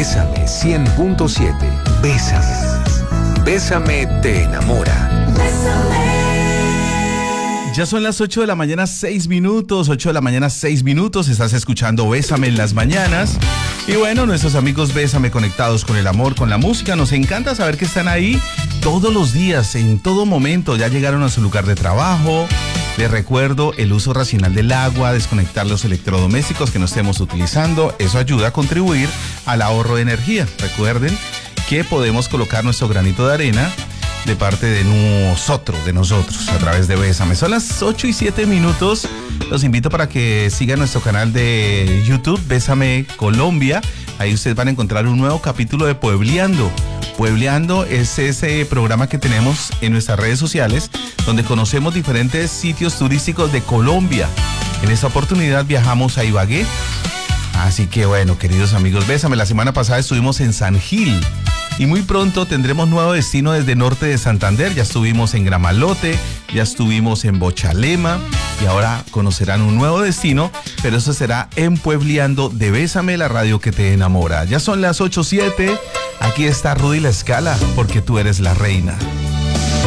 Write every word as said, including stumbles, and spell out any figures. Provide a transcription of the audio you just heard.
Bésame cien punto siete. Bésame. Bésame te enamora. Bésame. Ya son las ocho de la mañana, seis minutos. ocho de la mañana, seis minutos. Estás escuchando Bésame en las mañanas. Y bueno, nuestros amigos Bésame conectados con el amor, con la música. Nos encanta saber que están ahí todos los días, en todo momento. Ya llegaron a su lugar de trabajo. Les recuerdo el uso racional del agua, desconectar los electrodomésticos que no estemos utilizando. Eso ayuda a contribuir al ahorro de energía. Recuerden que podemos colocar nuestro granito de arena de parte de nosotros, de nosotros, a través de Bésame. Son las ocho y siete minutos. Los invito para que sigan nuestro canal de YouTube, Bésame Colombia. Ahí ustedes van a encontrar un nuevo capítulo de Puebleando. Puebleando es ese programa que tenemos en nuestras redes sociales, donde conocemos diferentes sitios turísticos de Colombia. En esta oportunidad viajamos a Ibagué. Así que bueno, queridos amigos, Bésame, la semana pasada estuvimos en San Gil. Y muy pronto tendremos nuevo destino desde norte de Santander. Ya estuvimos en Gramalote, ya estuvimos en Bochalema y ahora conocerán un nuevo destino, pero eso será en Puebleando de Bésame, la radio que te enamora. Ya son las ocho siete, aquí está Rudy La Escala, porque tú eres la reina.